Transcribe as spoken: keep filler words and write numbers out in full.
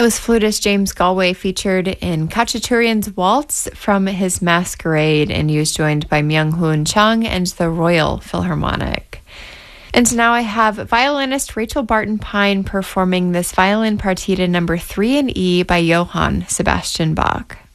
That was flutist James Galway, featured in Khachaturian's Waltz from his Masquerade, and he was joined by Myung-Hoon Chung and the Royal Philharmonic. And now I have violinist Rachel Barton Pine performing this violin partita number three in E by Johann Sebastian Bach.